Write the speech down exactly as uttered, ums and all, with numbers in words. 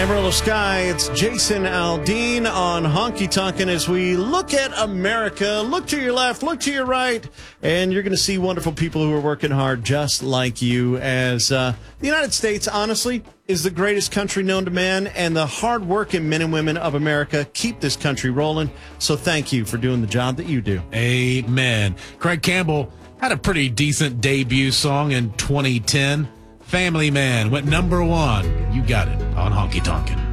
Amarillo Sky, it's Jason Aldean on Honky Tonkin' as we look at America. Look to your left, look to your right, and you're going to see wonderful people who are working hard just like you. As uh, the United States, honestly, is the greatest country known to man, and the hard-working men and women of America keep this country rolling. So thank you for doing the job that you do. Amen. Craig Campbell had a pretty decent debut song in twenty ten. Family Man went number one. You got it on Honky Tonkin'.